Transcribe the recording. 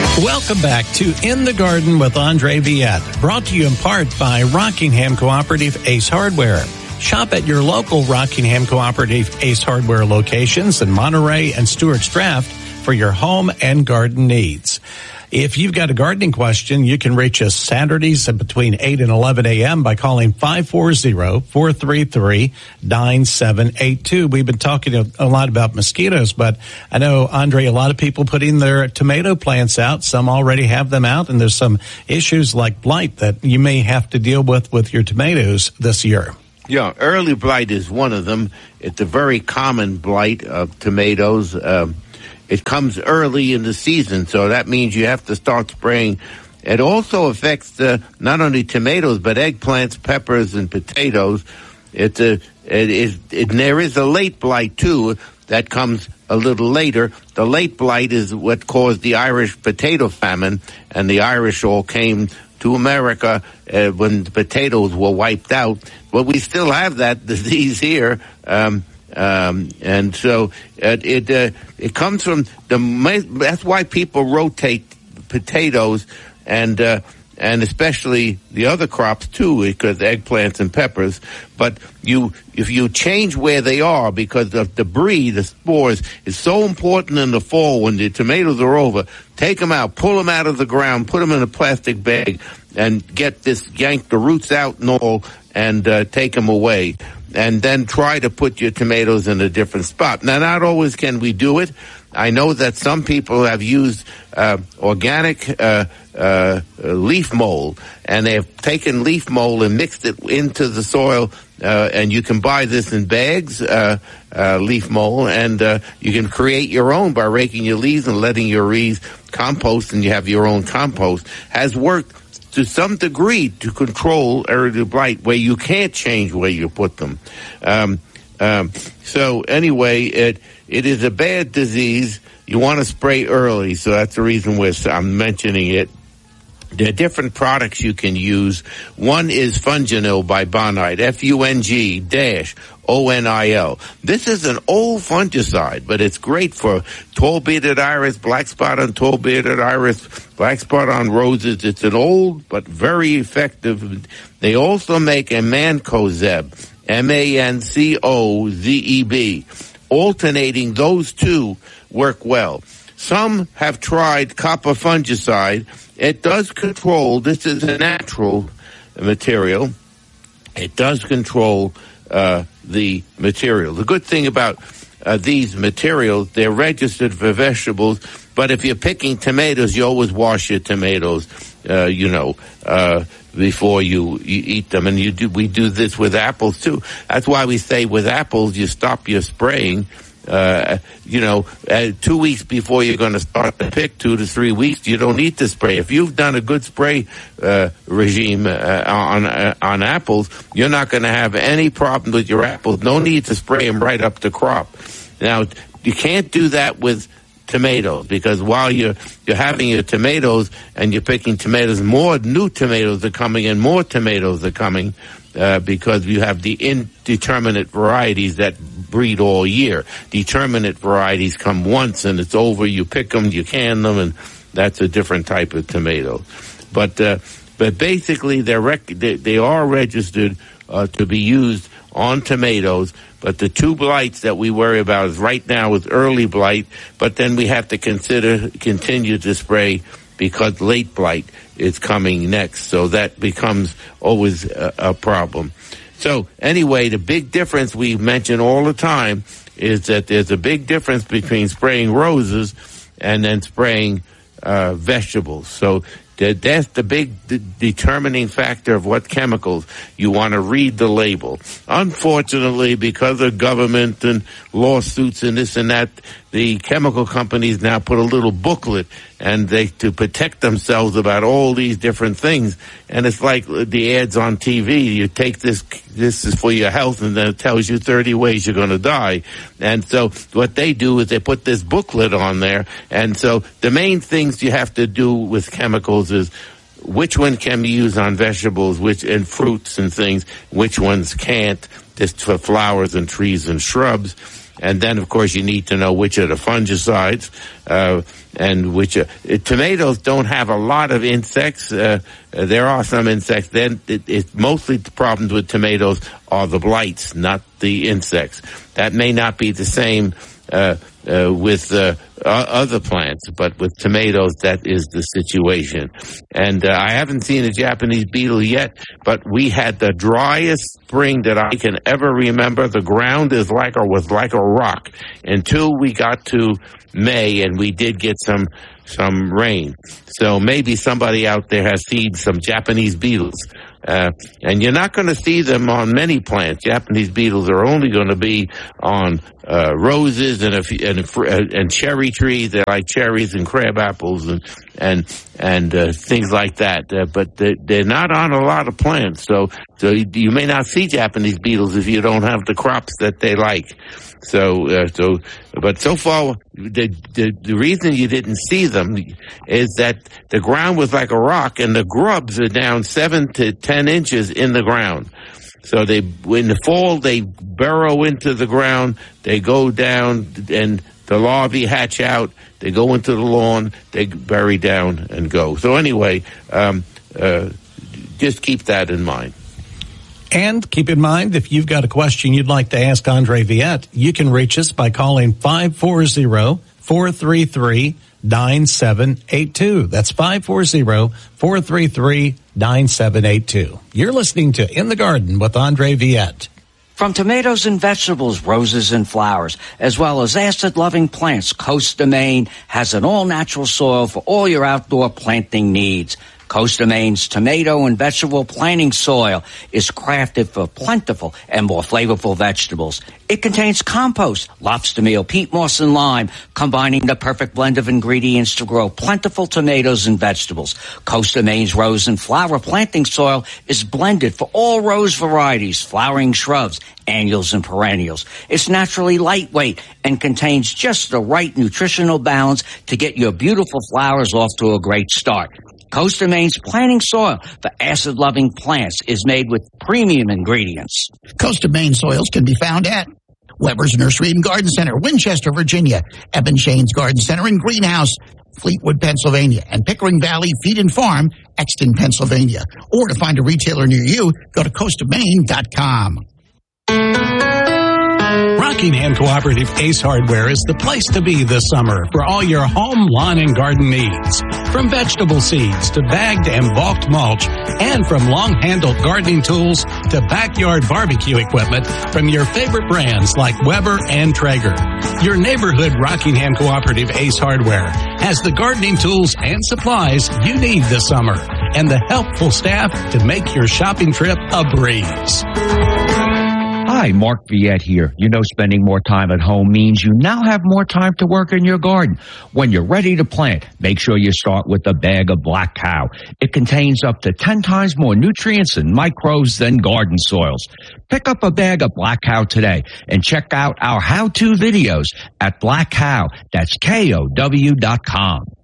Welcome back to In the Garden with Andre Viette, brought to you in part by Rockingham Cooperative Ace Hardware. Shop at your local Rockingham Cooperative Ace Hardware locations in Monterey and Stewart's Draft for your home and garden needs. If you've got a gardening question, you can reach us Saturdays between 8 and 11 a.m. by calling 540-433-9782. We've been talking a lot about mosquitoes, but I know, Andre, a lot of people putting their tomato plants out. Some already have them out, and there's some issues like blight that you may have to deal with your tomatoes this year. Yeah, early blight is one of them. It's a very common blight of tomatoes. It comes early in the season, so that means you have to start spraying. It also affects not only tomatoes, but eggplants, peppers, and potatoes. There is a late blight, too, that comes a little later. The late blight is what caused the Irish potato famine, and the Irish all came to America when the potatoes were wiped out. But we still have that disease here. And so it comes from that's why people rotate potatoes and especially the other crops too, because eggplants and peppers. But if you change where they are, because of debris, the spores is so important in the fall when the tomatoes are over. Take them out, pull them out of the ground, put them in a plastic bag, and yank the roots out and all, and take them away. And then try to put your tomatoes in a different spot. Now, not always can we do it. I know that some people have used organic leaf mold, and they've taken leaf mold and mixed it into the soil, and you can buy this in bags, leaf mold, and you can create your own by raking your leaves and letting your leaves compost, and you have your own compost. Has worked to some degree to control early blight where you can't change where you put them. So anyway, it is a bad disease. You want to spray early, so that's the reason I'm mentioning it. There are different products you can use. One is Funginil by Bonide, Fung-ONIL. This is an old fungicide, but it's great for tall-bearded iris, black spot on tall-bearded iris, black spot on roses. It's an old but very effective. They also make a Mancozeb, Mancozeb. Alternating those two work well. Some have tried copper fungicide. It does control, this is a natural material. It does control the material. The good thing about these materials, they're registered for vegetables, but if you're picking tomatoes, you always wash your tomatoes, before you eat them. And we do this with apples too. That's why we say with apples, you stop your spraying 2 weeks before you're going to start to pick, 2 to 3 weeks, you don't need to spray. If you've done a good spray regime on apples, you're not going to have any problem with your apples. No need to spray them right up the crop. Now, you can't do that with tomatoes, because while you're having your tomatoes and you're picking tomatoes, more new tomatoes are coming and more tomatoes are coming because you have the indeterminate varieties that breed all year. Determinate varieties come once and it's over. You pick them, you can them, and that's a different type of tomato. But basically they are registered to be used on tomatoes. But the two blights that we worry about is right now is early blight, but then we have to continue to spray because late blight is coming next. So that becomes always a problem. So anyway, the big difference we mention all the time is that there's a big difference between spraying roses and then spraying vegetables. So that's the big determining factor of what chemicals you want to read the label. Unfortunately, because of government and lawsuits and this and that, the chemical companies now put a little booklet and to protect themselves about all these different things. And it's like the ads on TV. You take this is for your health, and then it tells you 30 ways you're going to die. And so what they do is they put this booklet on there. And so the main things you have to do with chemicals is which one can be used on vegetables, and fruits and things, which ones can't, just for flowers and trees and shrubs. And then, of course, you need to know which are the fungicides, and which tomatoes don't have a lot of insects. There are some insects. Then it's mostly the problems with tomatoes are the blights, not the insects. That may not be the same with other plants, but with tomatoes, that is the situation. And I haven't seen a Japanese beetle yet, but we had the driest spring that I can ever remember. The ground was like a rock until we got to May, and we did get some rain. So maybe somebody out there has seen some Japanese beetles. And you're not going to see them on many plants. Japanese beetles are only going to be on roses and cherry trees. They like cherries and crab apples and things like that. But they're not on a lot of plants. So you may not see Japanese beetles if you don't have the crops that they like. But so far, the reason you didn't see them is that the ground was like a rock, and the grubs are down 7 to 10 inches in the ground. So in the fall, they burrow into the ground, they go down, and the larvae hatch out, they go into the lawn, they bury down and go. So anyway, just keep that in mind. And keep in mind, if you've got a question you'd like to ask Andre Viette, you can reach us by calling 540-433-9782. That's 540-433-9782. You're listening to In the Garden with Andre Viette. From tomatoes and vegetables, roses and flowers, as well as acid-loving plants, Coast of Maine has an all-natural soil for all your outdoor planting needs. Coast of Maine's tomato and vegetable planting soil is crafted for plentiful and more flavorful vegetables. It contains compost, lobster meal, peat moss, and lime, combining the perfect blend of ingredients to grow plentiful tomatoes and vegetables. Coast of Maine's rose and flower planting soil is blended for all rose varieties, flowering shrubs, annuals, and perennials. It's naturally lightweight and contains just the right nutritional balance to get your beautiful flowers off to a great start. Coast of Maine's planting soil for acid-loving plants is made with premium ingredients. Coast of Maine soils can be found at Weber's Nursery and Garden Center, Winchester, Virginia, Eben Shane's Garden Center and Greenhouse, Fleetwood, Pennsylvania, and Pickering Valley Feed and Farm, Exton, Pennsylvania. Or to find a retailer near you, go to coastofmaine.com. Rockingham Cooperative Ace Hardware is the place to be this summer for all your home, lawn, and garden needs. From vegetable seeds to bagged and bulked mulch, and from long-handled gardening tools to backyard barbecue equipment from your favorite brands like Weber and Traeger. Your neighborhood Rockingham Cooperative Ace Hardware has the gardening tools and supplies you need this summer and the helpful staff to make your shopping trip a breeze. Hi, Mark Viette here. You know, spending more time at home means you now have more time to work in your garden. When you're ready to plant, make sure you start with a bag of Black Cow. It contains up to 10 times more nutrients and microbes than garden soils. Pick up a bag of Black Cow today and check out our how-to videos at Black Cow. That's KOW.com.